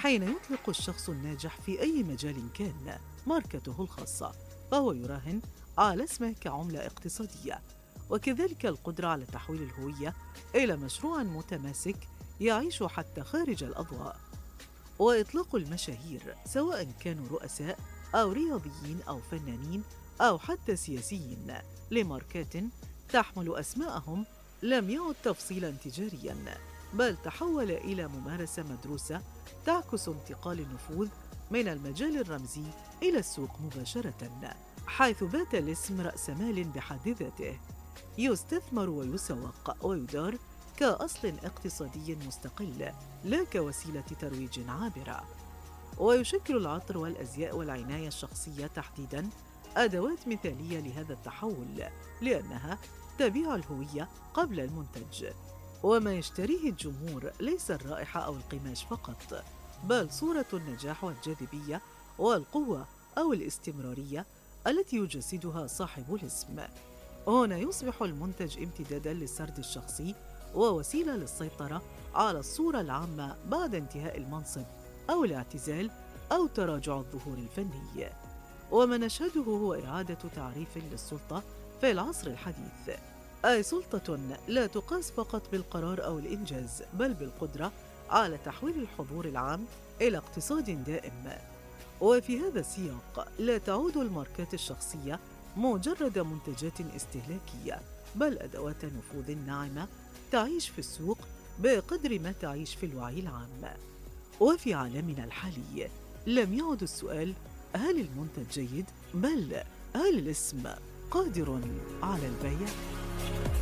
حين يطلق الشخص الناجح في أي مجال كان ماركته الخاصة، فهو يراهن على اسمه كعملة اقتصادية، وكذلك القدرة على تحويل الهوية إلى مشروع متماسك يعيش حتى خارج الأضواء. وإطلاق المشاهير سواء كانوا رؤساء أو رياضيين أو فنانين أو حتى سياسيين لماركات تحمل أسماءهم لم يعد تفصيلاً تجارياً، بل تحول إلى ممارسة مدروسة تعكس انتقال النفوذ من المجال الرمزي إلى السوق مباشرة، حيث بات الاسم رأس مال بحد ذاته يستثمر ويسوق ويدار كأصل اقتصادي مستقل لا كوسيلة ترويج عابرة. ويشكل العطر والأزياء والعناية الشخصية تحديداً أدوات مثالية لهذا التحول، لأنها تبيع الهوية قبل المنتج، وما يشتريه الجمهور ليس الرائحة أو القماش فقط، بل صورة النجاح والجاذبية والقوة أو الاستمرارية التي يجسدها صاحب الاسم. هنا يصبح المنتج امتداداً للسرد الشخصي ووسيلة للسيطرة على الصورة العامة بعد انتهاء المنصب أو الاعتزال أو تراجع الظهور الفني. وما نشهده هو إعادة تعريف للسلطة في العصر الحديث، أي سلطة لا تقاس فقط بالقرار أو الإنجاز، بل بالقدرة على تحويل الحضور العام إلى اقتصاد دائم. وفي هذا السياق لا تعود الماركات الشخصية مجرد منتجات استهلاكية، بل أدوات نفوذ ناعمة تعيش في السوق بقدر ما تعيش في الوعي العام. وفي عالمنا الحالي لم يعد السؤال هل المنتج جيد، بل هل الاسم قادر على البيع؟